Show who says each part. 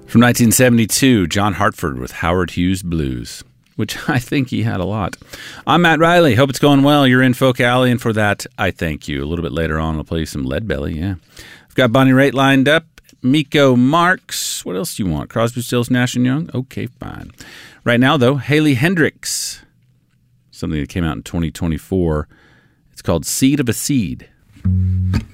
Speaker 1: From 1972, John Hartford with Howard Hughes Blues, which I think he had a lot. I'm Matt Riley. Hope it's going well. You're in Folk Alley, and for that, I thank you. A little bit later on, I'll play you some Leadbelly, yeah. I've got Bonnie Raitt lined up, Miko Marks. What else do you want? Crosby, Stills, Nash & Young? Okay, fine. Right now, though, Haley Hendricks. Something that came out in 2024. It's called Seed of a Seed.